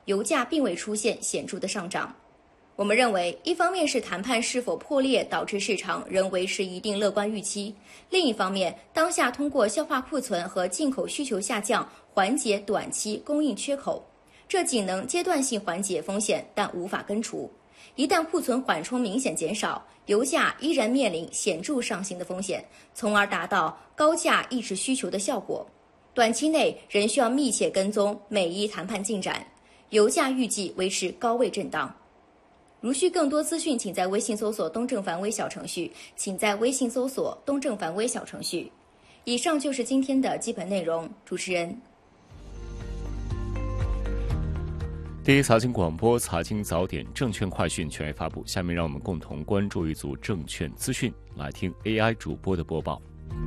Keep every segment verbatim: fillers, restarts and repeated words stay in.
油价并未出现显著的上涨。我们认为，一方面是谈判是否破裂导致市场仍维持一定乐观预期，另一方面，当下通过消化库存和进口需求下降缓解短期供应缺口，这仅能阶段性缓解风险，但无法根除。一旦库存缓冲明显减少，油价依然面临显著上行的风险，从而达到高价抑制需求的效果。短期内仍需要密切跟踪美伊谈判进展，油价预计维持高位震荡。如需更多资讯，请在微信搜索东正凡微小程序，请在微信搜索东正凡微小程序。以上就是今天的基本内容，主持人。 第一财经广播财经早点证券快讯全面发布，下面让我们共同关注一组证券资讯，来听 A I 主播的播报。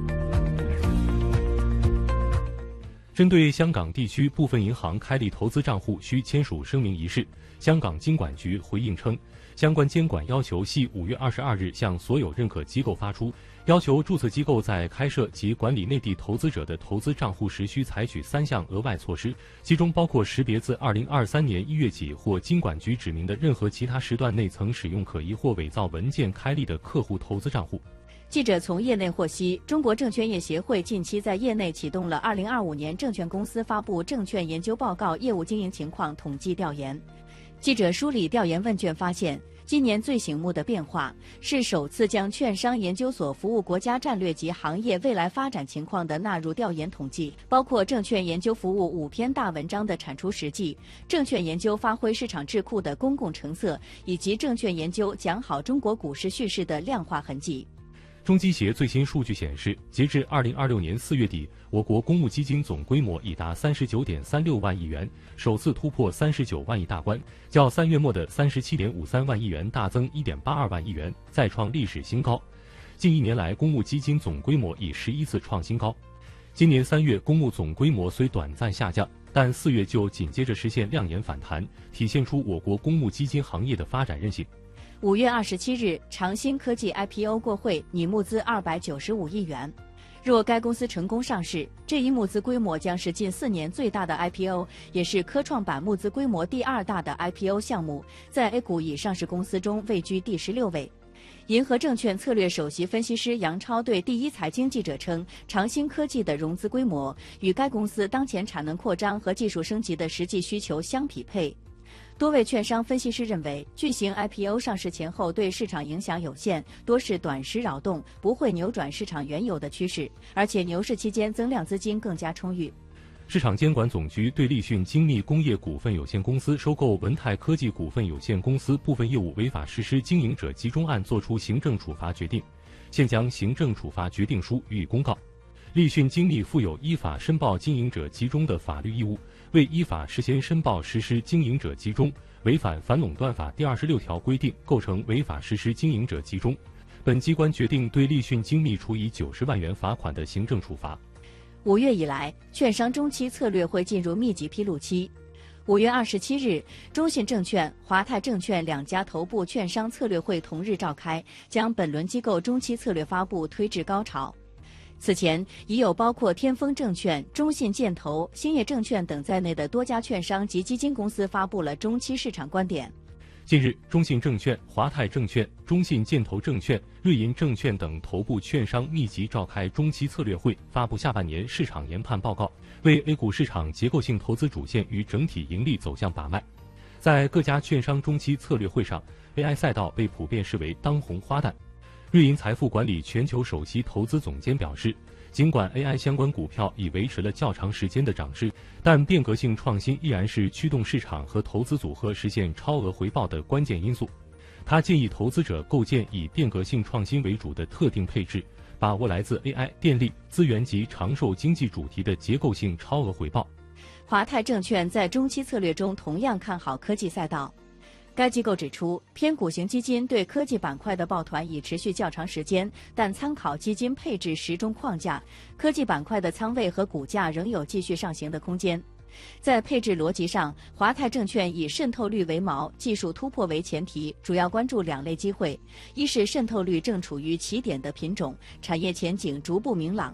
针对香港地区部分银行开立投资账户需签署声明一事，香港金管局回应称，相关监管要求系五月二十二日向所有认可机构发出，要求注册机构在开设及管理内地投资者的投资账户时需采取三项额外措施，其中包括识别自二零二三年一月起或金管局指明的任何其他时段内曾使用可疑或伪造文件开立的客户投资账户。 记者从业内获悉，中国证券业协会近期在业内启动了二零二五年证券公司发布证券研究报告业务经营情况统计调研。记者梳理调研问卷发现，今年最醒目的变化是首次将券商研究所服务国家战略及行业未来发展情况的纳入调研统计，包括证券研究服务五篇大文章的产出实际，证券研究发挥市场智库的公共成色，以及证券研究讲好中国股市叙事的量化痕迹。 中基协最新数据显示，截至二零二六年四月底，我国公募基金总规模已达三十九点三六万亿元，首次突破三十九万亿大关，较三月末的三十七点五三万亿元大增一点八二万亿元，再创历史新高。近一年来，公募基金总规模已十一次创新高。今年三月，公募总规模虽短暂下降，但四月就紧接着实现亮眼反弹，体现出我国公募基金行业的发展韧性。 五月二十七日，长兴科技 I P O 过会，拟募资二百九十五亿元。若该公司成功上市，这一募资规模将是近四年最大的 I P O， 也是科创板募资规模第二大的 I P O 项目，在 A 股以上市公司中位居第十六位。银河证券策略首席分析师杨超对第一财经记者称，长兴科技的融资规模与该公司当前产能扩张和技术升级的实际需求相匹配。多位券商分析师认为，巨型 I P O 上市前后对市场影响有限，多是短时扰动，不会扭转市场原有的趋势，而且牛市期间增量资金更加充裕。 市场监管总局对立讯精密工业股份有限公司收购文泰科技股份有限公司部分业务违法实施经营者集中案作出行政处罚决定，现将行政处罚决定书予以公告。立讯精密负有依法申报经营者集中的法律义务，未依法事先申报实施经营者集中，违反反垄断法第二十六条规定，构成违法实施经营者集中。本机关决定对立讯精密处以九十万元罚款的行政处罚。 五月以来，券商中期策略会进入密集披露期。五月二十七日，中信证券、华泰证券两家头部券商策略会同日召开，将本轮机构中期策略发布推至高潮。此前，已有包括天风证券、中信建投、兴业证券等在内的多家券商及基金公司发布了中期市场观点。 近日，中信证券、华泰证券、中信建投证券、瑞银证券等头部券商密集召开中期策略会，发布下半年市场研判报告，为 A 股市场结构性投资主线与整体盈利走向把脉。在各家券商中期策略会上 ，A I 赛道被普遍视为当红花旦。瑞银财富管理全球首席投资总监表示，尽管 A I 相关股票已维持了较长时间的涨势，但变革性创新依然是驱动市场和投资组合实现超额回报的关键因素。他建议投资者构建以变革性创新为主的特定配置，把握来自 A I、电力、资源及长寿经济主题的结构性超额回报。 华泰证券在中期策略中同样看好科技赛道。该机构指出，偏股型基金对科技板块的抱团已持续较长时间，但参考基金配置时钟框架，科技板块的仓位和股价仍有继续上行的空间。在配置逻辑上，华泰证券以渗透率为锚，技术突破为前提，主要关注两类机会：一是渗透率正处于起点的品种，产业前景逐步明朗；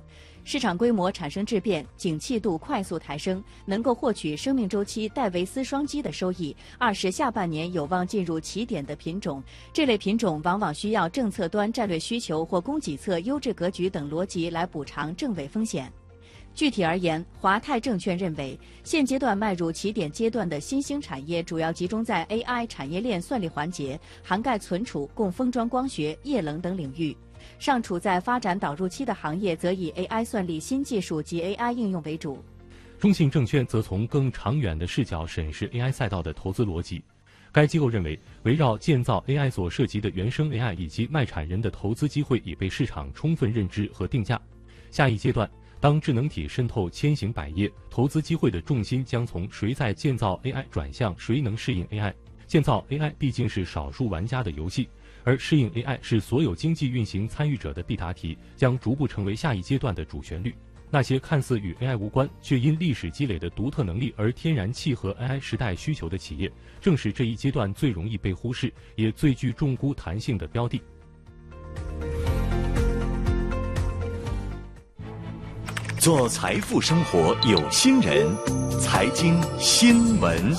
市场规模产生质变，景气度快速抬升，能够获取生命周期戴维斯双击的收益，二是下半年有望进入起点的品种。这类品种往往需要政策端战略需求或供给侧优质格局等逻辑来补偿正位风险。具体而言，华泰证券认为，现阶段迈入起点阶段的新兴产业主要集中在 A I 产业链算力环节，涵盖存储、供封装光学、液冷等领域。尚处在发展导入期的行业，则以 A I 算力新技术及 A I 应用为主。 中信证券则从更长远的视角审视 A I 赛道的投资逻辑。该机构认为，围绕建造 A I 所涉及的原生 A I 以及卖产人的投资机会已被市场充分认知和定价。下一阶段，当智能体渗透千行百业，投资机会的重心将从谁在建造 A I 转向谁能适应 A I。建造 A I 毕竟是少数玩家的游戏，而适应 A I 是所有经济运行参与者的必答题，将逐步成为下一阶段的主旋律。那些看似与 A I 无关，却因历史积累的独特能力而天然契合 A I 时代需求的企业，正是这一阶段最容易被忽视，也最具重估弹性的标的。 做财富生活有心人，财经新闻。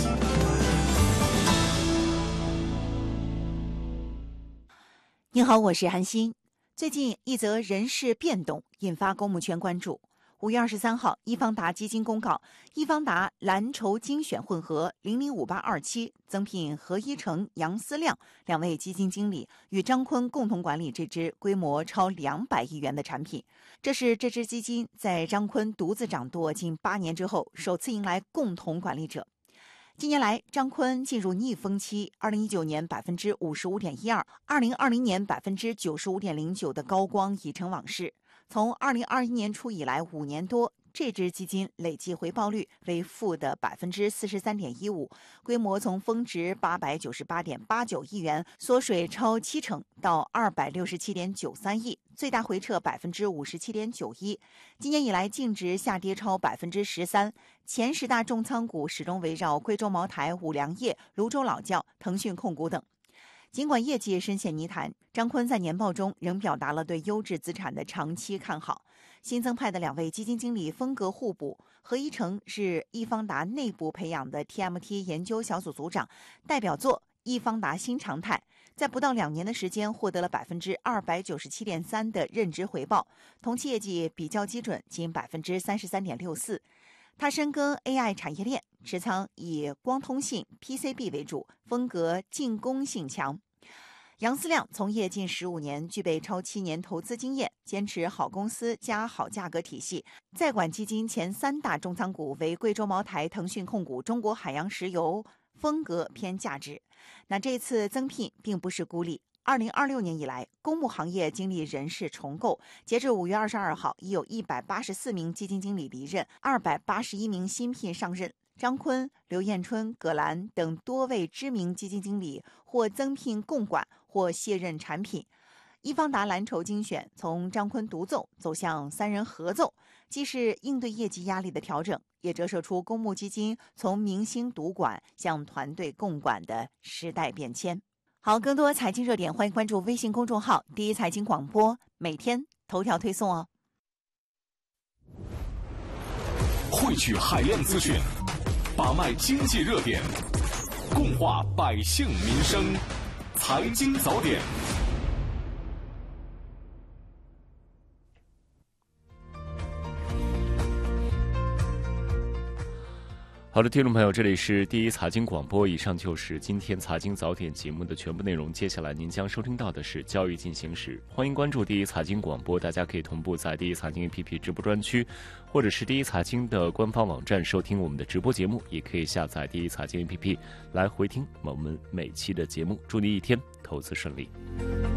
您好，我是韩欣。最近一则人事变动引发公募圈关注。五月二十三号，易方达基金公告，易方达蓝筹精选混合零零五八二七增聘何一成、杨思亮两位基金经理，与张坤共同管理这支规模超两百亿元的产品。这是这支基金在张坤独自掌舵近八年之后，首次迎来共同管理者。近年来，张坤进入逆风期，二零一九年百分之五十五点一二，二零二零年百分之九十五点零九的高光已成往事。从二零二一年初以来五年多，这支基金累计回报率为负的百分之四十三点一五，规模从峰值八百九十八点八九亿元缩水超七成到二百六十七点九三亿，最大回撤百分之五十七点九一。今年以来净值下跌超百分之十三，前十大重仓股始终围绕贵州茅台、五粮液、泸州老窖、腾讯控股等。尽管业界深陷泥潭，张坤在年报中仍表达了对优质资产的长期看好。新增派的两位基金经理风格互补，何一成是易方达内部培养的 T M T 研究小组组长，代表作《易方达新常态》，在不到两年的时间获得了百分之二百九十七点三的认知回报，同期业绩比较基准仅百分之三十三点六四。他深耕 A I 产业链，持仓以光通信、P C B 为主，风格进攻性强。杨思亮从业近十五年，具备超七年投资经验，坚持好公司加好价格体系。在管基金前三大重仓股为贵州茅台、腾讯控股、中国海洋石油，风格偏价值。那这次增聘并不是孤立。二零二六年以来，公募行业经历人事重构，截至五月二十二号，已有一百八十四名基金经理离任，二百八十一名新聘上任。张坤、刘彦春、葛兰等多位知名基金经理或增聘共管，或卸任产品。易方达蓝筹精选从张坤独奏走向三人合奏，既是应对业绩压力的调整，也折射出公募基金从明星独管向团队共管的时代变迁。好，更多财经热点，欢迎关注微信公众号“第一财经广播”，每天头条推送哦。 汇聚海量资讯，把脉经济热点，共话百姓民生。财经早点。 好的，听众朋友，这里是第一财经广播，以上就是今天财经早点节目的全部内容。接下来您将收听到的是交易进行时，欢迎关注第一财经广播，大家可以同步在第一财经 A P P 直播专区，或者是第一财经的官方网站收听我们的直播节目，也可以下载第一财经 A P P 来回听我们每期的节目。祝您一天投资顺利。